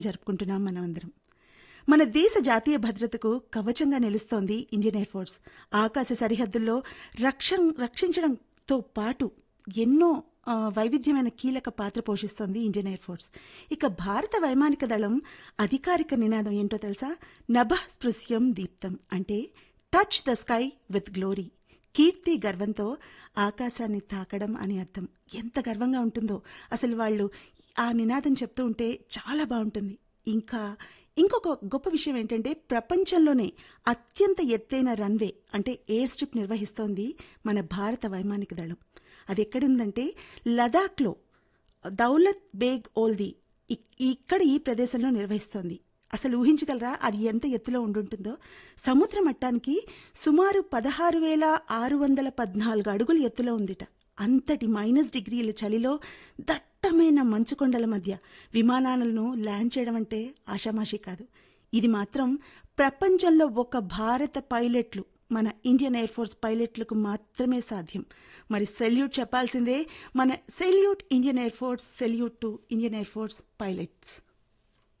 జరుపుకుంటున్నాం మనమందరం. మన దేశ జాతీయ భద్రతకు కవచంగా నిలుస్తోంది ఇండియన్ ఎయిర్ ఫోర్స్. ఆకాశ సరిహద్దుల్లో రక్షించడంతో పాటు ఎన్నో వైవిధ్యమైన కీలక పాత్ర పోషిస్తోంది ఇండియన్ ఎయిర్ ఫోర్స్. ఇక భారత వైమానిక దళం అధికారిక నినాదం ఏంటో తెలుసా? నభః స్పృశ్యం దీప్తం, అంటే touch the sky with glory. కీర్తి గర్వంతో ఆకాశాన్ని తాకడం అని అర్థం. ఎంత గర్వంగా ఉంటుందో అసలు వాళ్ళు ఆ నినాదం చెప్తూ ఉంటే చాలా బాగుంటుంది. ఇంకొక గొప్ప విషయం ఏంటంటే, ప్రపంచంలోనే అత్యంత ఎత్తైన రన్వే అంటే ఎయిర్ స్ట్రిప్ నిర్వహిస్తోంది మన భారత వైమానిక దళం. అది ఎక్కడుందంటే లదాఖ్లో దౌలత్ బేగ్ ఓల్దీ ఇక్కడ ఈ ప్రదేశంలో నిర్వహిస్తోంది. అసలు ఊహించగలరా అది ఎంత ఎత్తులో ఉండుంటుందో? సముద్ర మట్టానికి సుమారు 16,614 అడుగుల ఎత్తులో ఉందిట. అంతటి -డిగ్రీల చలిలో దట్టమైన మంచుకొండల మధ్య విమానాలను ల్యాండ్ చేయడం అంటే ఆషామాషీ కాదు. ఇది మాత్రం ప్రపంచంలో ఒక భారత పైలట్లు, మన ఇండియన్ ఎయిర్ ఫోర్స్ పైలట్లకు మాత్రమే సాధ్యం. మరి సెల్యూట్ చెప్పాల్సిందే. మన salute Indian air force, salute to Indian air force pilots.